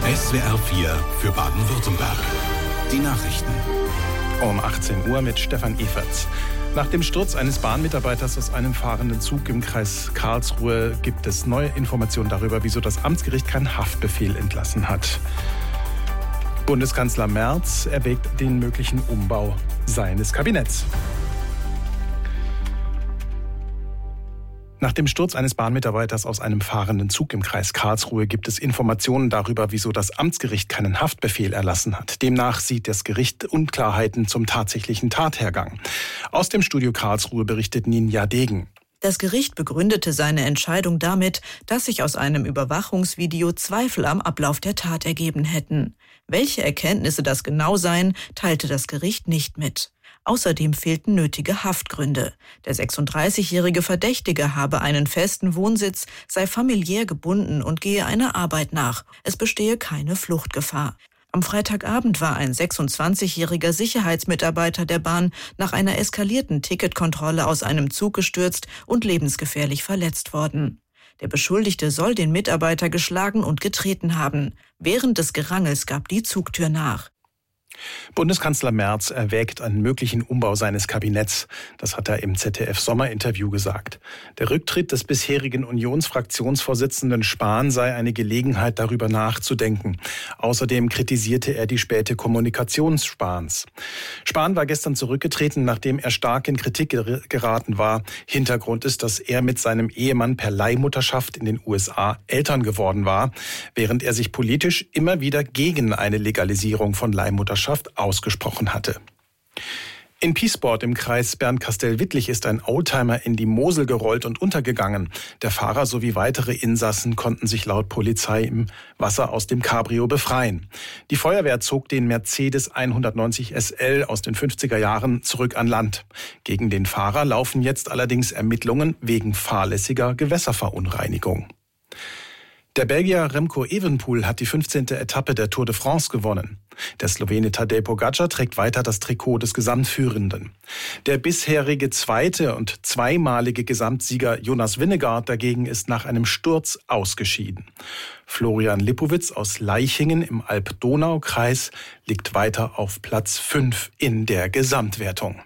SWR 4 für Baden-Württemberg. Die Nachrichten. Um 18 Uhr mit Stefan Everts. Nach dem Sturz eines Bahnmitarbeiters aus einem fahrenden Zug im Kreis Karlsruhe gibt es neue Informationen darüber, wieso das Amtsgericht keinen Haftbefehl entlassen hat. Bundeskanzler Merz erwägt den möglichen Umbau seines Kabinetts. Nach dem Sturz eines Bahnmitarbeiters aus einem fahrenden Zug im Kreis Karlsruhe gibt es Informationen darüber, wieso das Amtsgericht keinen Haftbefehl erlassen hat. Demnach sieht das Gericht Unklarheiten zum tatsächlichen Tathergang. Aus dem Studio Karlsruhe berichtet Ninja Degen. Das Gericht begründete seine Entscheidung damit, dass sich aus einem Überwachungsvideo Zweifel am Ablauf der Tat ergeben hätten. Welche Erkenntnisse das genau seien, teilte das Gericht nicht mit. Außerdem fehlten nötige Haftgründe. Der 36-jährige Verdächtige habe einen festen Wohnsitz, sei familiär gebunden und gehe einer Arbeit nach. Es bestehe keine Fluchtgefahr. Am Freitagabend war ein 26-jähriger Sicherheitsmitarbeiter der Bahn nach einer eskalierten Ticketkontrolle aus einem Zug gestürzt und lebensgefährlich verletzt worden. Der Beschuldigte soll den Mitarbeiter geschlagen und getreten haben. Während des Gerangels gab die Zugtür nach. Bundeskanzler Merz erwägt einen möglichen Umbau seines Kabinetts. Das hat er im ZDF-Sommerinterview gesagt. Der Rücktritt des bisherigen Unionsfraktionsvorsitzenden Spahn sei eine Gelegenheit, darüber nachzudenken. Außerdem kritisierte er die späte Kommunikation Spahns. Spahn war gestern zurückgetreten, nachdem er stark in Kritik geraten war. Hintergrund ist, dass er mit seinem Ehemann per Leihmutterschaft in den USA Eltern geworden war, während er sich politisch immer wieder gegen eine Legalisierung von Leihmutterschaft ausgesprochen hatte. In Piesport im Kreis Bernkastel-Wittlich ist ein Oldtimer in die Mosel gerollt und untergegangen. Der Fahrer sowie weitere Insassen konnten sich laut Polizei im Wasser aus dem Cabrio befreien. Die Feuerwehr zog den Mercedes 190 SL aus den 50er Jahren zurück an Land. Gegen den Fahrer laufen jetzt allerdings Ermittlungen wegen fahrlässiger Gewässerverunreinigung. Der Belgier Remco Evenepoel hat die 15. Etappe der Tour de France gewonnen. Der Slowene Tadej Pogačar trägt weiter das Trikot des Gesamtführenden. Der bisherige zweite und zweimalige Gesamtsieger Jonas Vingegaard dagegen ist nach einem Sturz ausgeschieden. Florian Lipowitz aus Laichingen im Alb-Donau-Kreis liegt weiter auf Platz 5 in der Gesamtwertung.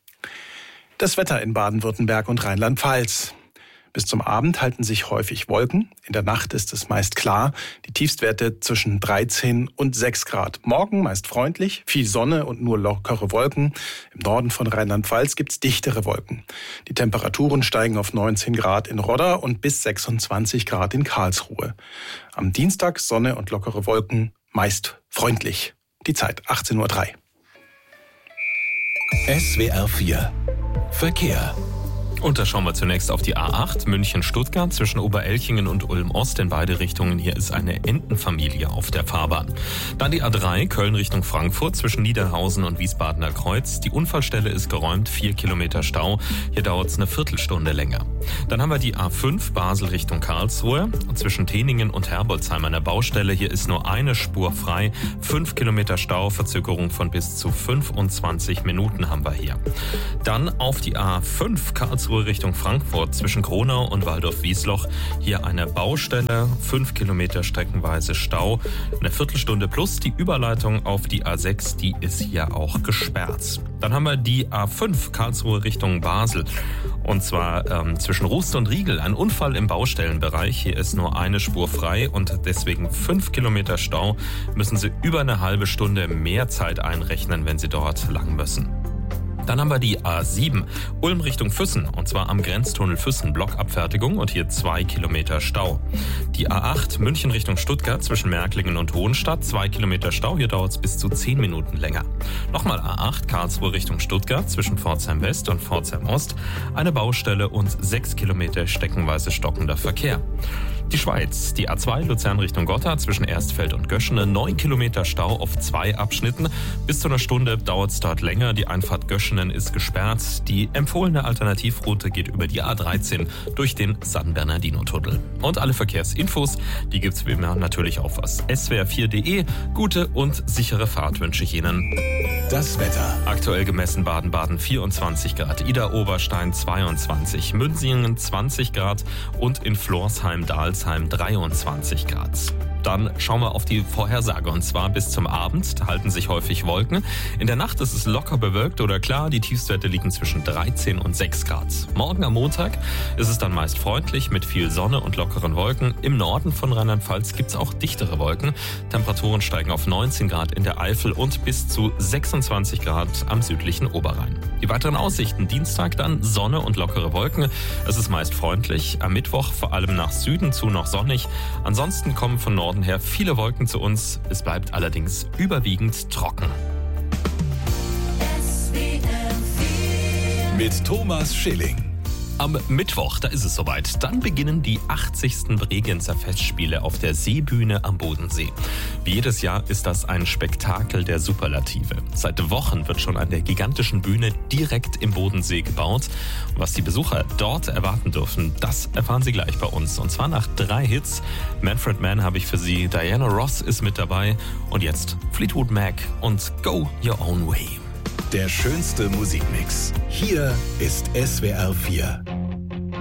Das Wetter in Baden-Württemberg und Rheinland-Pfalz. Bis zum Abend halten sich häufig Wolken. In der Nacht ist es meist klar. Die Tiefstwerte zwischen 13 und 6 Grad. Morgen meist freundlich, viel Sonne und nur lockere Wolken. Im Norden von Rheinland-Pfalz gibt's dichtere Wolken. Die Temperaturen steigen auf 19 Grad in Rodda und bis 26 Grad in Karlsruhe. Am Dienstag Sonne und lockere Wolken, meist freundlich. Die Zeit 18:03 Uhr. SWR 4 Verkehr. Und da schauen wir zunächst auf die A8 München-Stuttgart zwischen Oberelchingen und Ulm-Ost in beide Richtungen. Hier ist eine Entenfamilie auf der Fahrbahn. Dann die A3 Köln Richtung Frankfurt zwischen Niederhausen und Wiesbadener Kreuz. Die Unfallstelle ist geräumt, 4 Kilometer Stau. Hier dauert es eine Viertelstunde länger. Dann haben wir die A5 Basel Richtung Karlsruhe zwischen Teningen und Herbolzheim an der Baustelle. Hier ist nur eine Spur frei. 5 Kilometer Stau, Verzögerung von bis zu 25 Minuten haben wir hier. Dann auf die A5 Karlsruhe Richtung Frankfurt zwischen Kronau und Waldorf-Wiesloch. Hier eine Baustelle, 5 Kilometer streckenweise Stau, eine Viertelstunde plus. Die Überleitung auf die A6, die ist hier auch gesperrt. Dann haben wir die A5 Karlsruhe Richtung Basel. Und zwar zwischen Rust und Riegel. Ein Unfall im Baustellenbereich. Hier ist nur eine Spur frei und deswegen 5 Kilometer Stau. Müssen Sie über eine halbe Stunde mehr Zeit einrechnen, wenn Sie dort lang müssen. Dann haben wir die A7 Ulm Richtung Füssen und zwar am Grenztunnel Füssen Blockabfertigung und hier 2 Kilometer Stau. Die A8 München Richtung Stuttgart zwischen Märklingen und Hohenstadt 2 Kilometer Stau, hier dauert es bis zu 10 Minuten länger. Nochmal A8 Karlsruhe Richtung Stuttgart zwischen Pforzheim West und Pforzheim Ost eine Baustelle und 6 Kilometer streckenweise stockender Verkehr. Die Schweiz, die A2 Luzern Richtung Gotthard zwischen Erstfeld und Göschene, 9 Kilometer Stau auf 2 Abschnitten. Bis zu einer Stunde dauert es dort länger. Die Einfahrt Göschenen ist gesperrt. Die empfohlene Alternativroute geht über die A13 durch den San Bernardino-Tunnel. Und alle Verkehrsinfos, die gibt's wie immer natürlich auf swr4.de. Gute und sichere Fahrt wünsche ich Ihnen. Das Wetter. Aktuell gemessen Baden-Baden 24 Grad, Idar-Oberstein 22, Münsingen 20 Grad und in Florsheim-Dalsheim 23 Grad. Dann schauen wir auf die Vorhersage und zwar bis zum Abend. Da halten sich häufig Wolken. In der Nacht ist es locker bewölkt oder klar. Die Tiefstwerte liegen zwischen 13 und 6 Grad. Morgen am Montag ist es dann meist freundlich mit viel Sonne und lockeren Wolken. Im Norden von Rheinland-Pfalz gibt es auch dichtere Wolken. Temperaturen steigen auf 19 Grad in der Eifel und bis zu 26 Grad am südlichen Oberrhein. Die weiteren Aussichten: Dienstag dann Sonne und lockere Wolken. Es ist meist freundlich. Am Mittwoch vor allem nach Süden zu noch sonnig. Ansonsten kommen von Norden her viele Wolken zu uns. Es bleibt allerdings überwiegend trocken. Mit Thomas Schilling. Am Mittwoch, da ist es soweit. Dann beginnen die 80. Bregenzer Festspiele auf der Seebühne am Bodensee. Wie jedes Jahr ist das ein Spektakel der Superlative. Seit Wochen wird schon an der gigantischen Bühne direkt im Bodensee gebaut. Was die Besucher dort erwarten dürfen, das erfahren Sie gleich bei uns. Und zwar nach 3 Hits. Manfred Mann habe ich für Sie, Diana Ross ist mit dabei und jetzt Fleetwood Mac und Go Your Own Way. Der schönste Musikmix. Hier ist SWR 4.